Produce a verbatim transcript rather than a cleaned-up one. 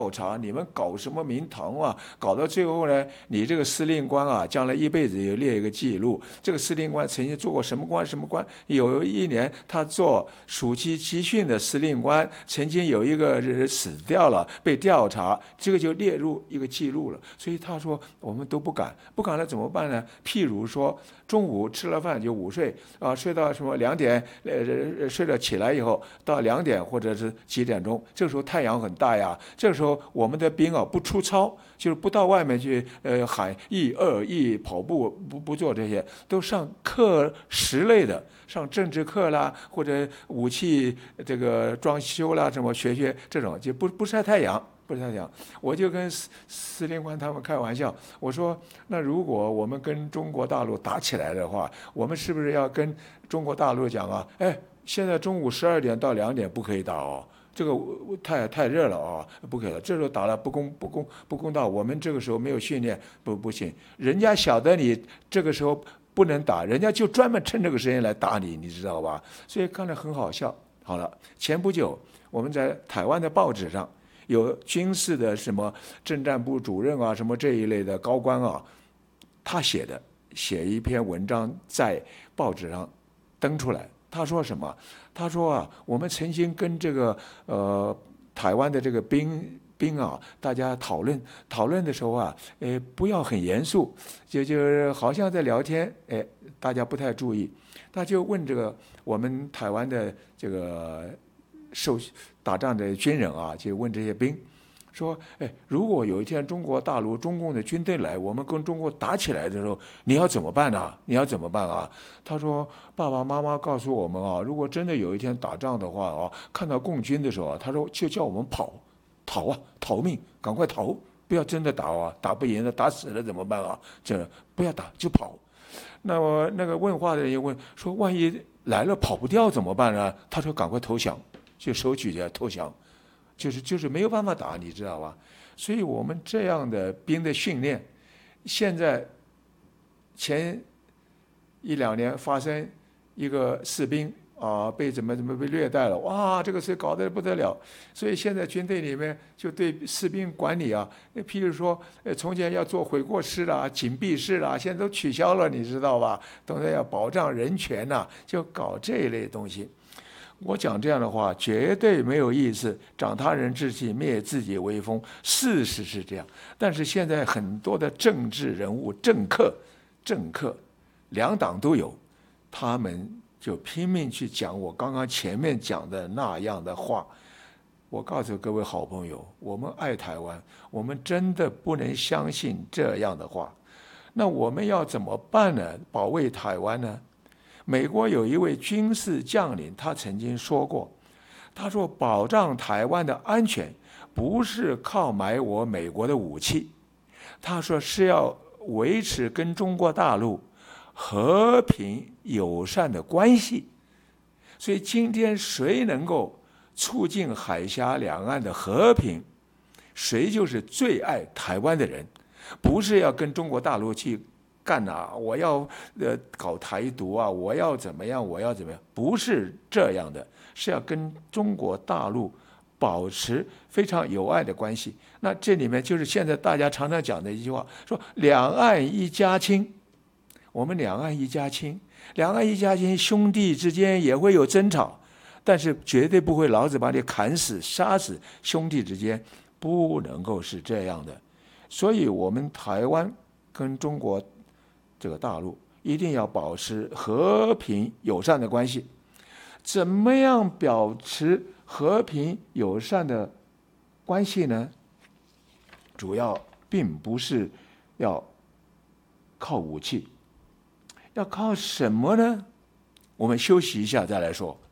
调查，你们搞什么名堂啊？搞到最后呢，你这个司令官啊，将来一辈子也列一个记录。这个司令官曾经做过什么官什么官？有一年他做暑期集训的司令官，曾经有一个人死掉了，被调查，这个就列入一个记录了。所以他说我们都不敢，不敢了怎么办呢？譬如说中午吃了饭就午睡啊，睡到什么两点，呃，睡了起来以后到两点或者是几点钟，这个时候太阳很大呀，这个时候我们的兵啊不出操，就是不到外面去呃喊一二一跑步，不不做这些，都上课时类的，上政治课啦，或者武器这个装修啦，什么学学这种，就不不晒太阳。不是太阳，我就跟司司令官他们开玩笑，我说那如果我们跟中国大陆打起来的话，我们是不是要跟中国大陆讲啊？哎，现在中午十二点到两点不可以打哦，这个太太热了啊，不可以了。这时候打了不公不公不公道，我们这个时候没有训练，不不行。人家晓得你这个时候不能打，人家就专门趁这个时间来打你，你知道吧？所以看了很好笑。好了，前不久我们在台湾的报纸上有军事的什么政战部主任啊，什么这一类的高官啊，他写的写一篇文章在报纸上登出来。他说什么？他说啊，我们曾经跟这个呃台湾的这个兵兵啊，大家讨论讨论的时候啊，呃，不要很严肃，就就好像在聊天，哎，大家不太注意。他就问这个我们台湾的这个受打仗的军人啊，就问这些兵说：“哎，如果有一天中国大陆中共的军队来，我们跟中国打起来的时候，你要怎么办呢？你要怎么办啊？”他说：“爸爸妈妈告诉我们啊，如果真的有一天打仗的话啊，看到共军的时候啊，他说就叫我们跑，逃啊，逃命，赶快逃，不要真的打啊，打不赢了，打死了怎么办啊？这不要打就跑。”那么那个问话的人又问说：“万一来了跑不掉怎么办呢？”他说：“赶快投降，就手举着投降。”就是就是没有办法打，你知道吧？所以我们这样的兵的训练，现在前一两年发生一个士兵啊被怎么怎么被虐待了，哇，这个事搞得不得了。所以现在军队里面就对士兵管理啊，譬如说，呃，从前要做悔过室啦、紧闭室啦，现在都取消了，你知道吧？都在要保障人权呐、啊，就搞这一类东西。我讲这样的话绝对没有意思，长他人志气，灭自己威风。事实是这样，但是现在很多的政治人物、政客、政客，两党都有，他们就拼命去讲我刚刚前面讲的那样的话。我告诉各位好朋友，我们爱台湾，我们真的不能相信这样的话。那我们要怎么办呢？保卫台湾呢？美国有一位军事将领，他曾经说过，他说保障台湾的安全不是靠买我美国的武器，他说是要维持跟中国大陆和平友善的关系。所以今天谁能够促进海峡两岸的和平，谁就是最爱台湾的人，不是要跟中国大陆去干啊！我要呃搞台独啊！我要怎么样？我要怎么样？不是这样的，是要跟中国大陆保持非常友爱的关系。那这里面就是现在大家常常讲的一句话，说两岸一家亲。我们两岸一家亲，两岸一家亲，兄弟之间也会有争吵，但是绝对不会老子把你砍死、杀死。兄弟之间不能够是这样的，所以我们台湾跟中国这个大陆一定要保持和平友善的关系。怎么样保持和平友善的关系呢？主要并不是要靠武器，要靠什么呢？我们休息一下再来说。